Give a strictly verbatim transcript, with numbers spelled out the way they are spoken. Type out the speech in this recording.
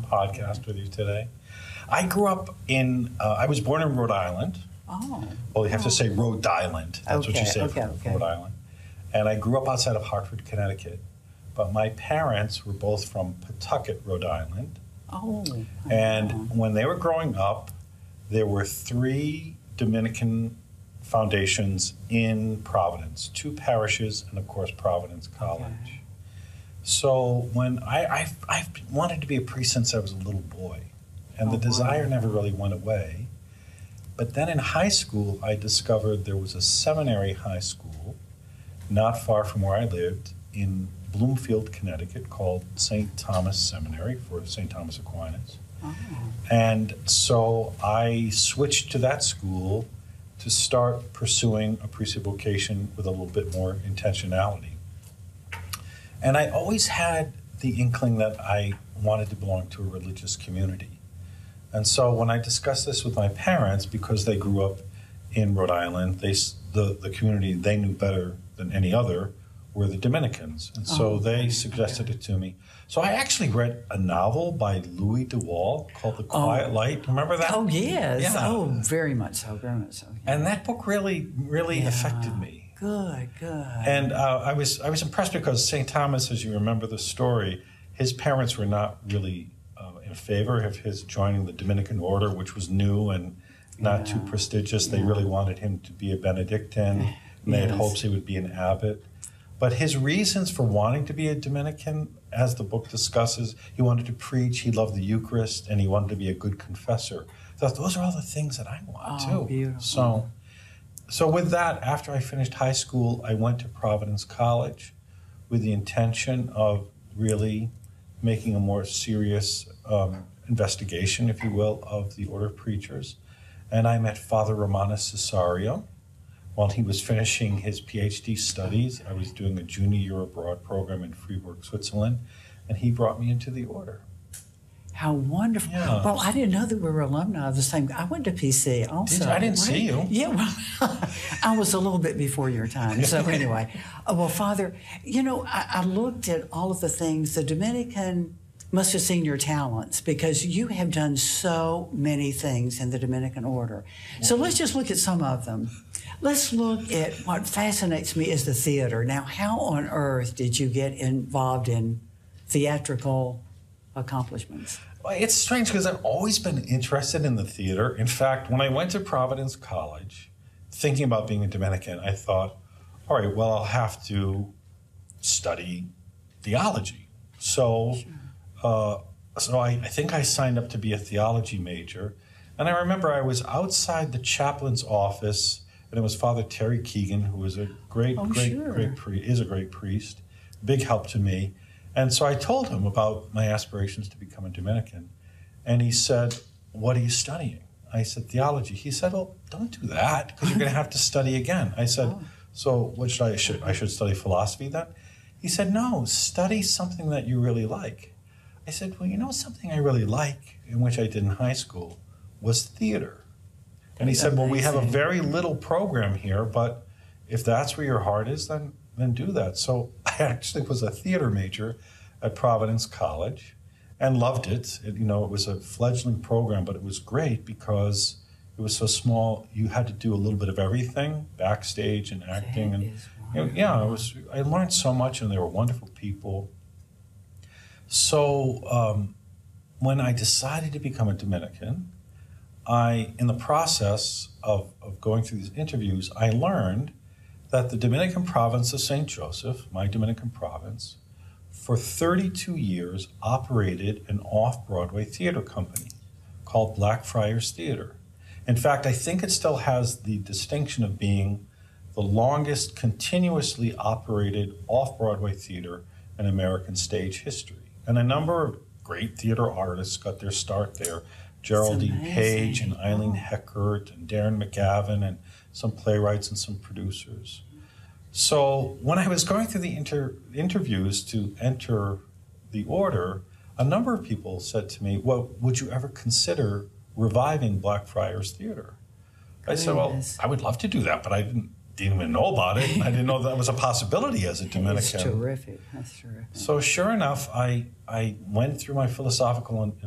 podcast with you today. I grew up in, uh, I was born in Rhode Island. Oh. Well, you have oh. to say Rhode Island. That's okay, what you say okay, for, okay. for Rhode Island. And I grew up outside of Hartford, Connecticut. But my parents were both from Pawtucket, Rhode Island. Oh. And oh. when they were growing up, there were three Dominican foundations in Providence, two parishes, and of course Providence College. Okay. So when I, I've, I've wanted to be a priest since I was a little boy, and Oh, the desire wow. never really went away. But then in high school, I discovered there was a seminary high school not far from where I lived in Bloomfield, Connecticut, called Saint Thomas Seminary for Saint Thomas Aquinas. Oh. And so I switched to that school to start pursuing a priesthood vocation with a little bit more intentionality. And I always had the inkling that I wanted to belong to a religious community. And so when I discussed this with my parents, because they grew up in Rhode Island, they, the, the community they knew better than any other were the Dominicans. And so Oh, they okay, suggested okay. it to me. So I actually read a novel by Louis de Wohl called The Quiet Oh. Light. Remember that? Oh, yes. Yeah. Oh, very much so, very much so. Yeah. And that book really, really Yeah. affected me. Good, good. And uh, I was I was impressed because Saint Thomas, as you remember the story, his parents were not really uh, in favor of his joining the Dominican order, which was new and not Yeah. too prestigious. They Yeah. really wanted him to be a Benedictine, and they had Yes. hopes he would be an abbot. But his reasons for wanting to be a Dominican, as the book discusses, he wanted to preach, he loved the Eucharist, and he wanted to be a good confessor. So I thought, those are all the things that I want Oh, too. beautiful. So, so with that, after I finished high school, I went to Providence College with the intention of really making a more serious um, investigation, if you will, of the Order of Preachers. And I met Father Romanus Cesario. While he was finishing his PhD studies, I was doing a junior year abroad program in Freiburg, Switzerland, and he brought me into the order. How wonderful. Yeah. Well, I didn't know that we were alumni of the same. I went to P C also. Did you? I didn't right? see you. Yeah, well, I was a little bit before your time. So anyway, uh, well, Father, you know, I, I looked at all of the things. The Dominican must have seen your talents because you have done so many things in the Dominican order. So let's just look at some of them. Let's look at what fascinates me is the theater. Now, how on earth did you get involved in theatrical accomplishments? Well, it's strange because I've always been interested in the theater. In fact, when I went to Providence College, thinking about being a Dominican, I thought, all right, well, I'll have to study theology. So, Sure. uh, so I, I think I signed up to be a theology major. And I remember I was outside the chaplain's office, and it was Father Terry Keegan, who was a great, Oh, great, sure. great priest, is a great priest, big help to me. And so I told him about my aspirations to become a Dominican. And he said, what are you studying? I said, theology. He said, well, don't do that, because you're going to have to study again. I said, Oh. so what should I, should, I should study philosophy then? He said, no, study something that you really like. I said, well, you know something I really like, in which I did in high school, was theater. And he That's said, well, we have a amazing. very little program here, but if that's where your heart is, then then do that. So I actually was a theater major at Providence College and loved it. It you know, it was a fledgling program, but it was great because it was so small. You had to do a little bit of everything, backstage and acting. That And is you know, yeah, it was. I learned so much, and they were wonderful people. So um, when I decided to become a Dominican, I, in the process of, of going through these interviews, I learned that the Dominican province of Saint Joseph, my Dominican province, for thirty-two years operated an off-Broadway theater company called Blackfriars Theater. In fact, I think it still has the distinction of being the longest continuously operated off-Broadway theater in American stage history. And a number of great theater artists got their start there. Geraldine amazing. Page and Eileen Oh. Heckert and Darren McGavin and some playwrights and some producers. So when I was going through the inter- interviews to enter the order, a number of people said to me, well, would you ever consider reviving Blackfriars Theater? I said, well, Goodness. I would love to do that, but I didn't, didn't even know about it. I didn't know that was a possibility as a Dominican. That's terrific. That's terrific. So sure enough, I, I went through my philosophical and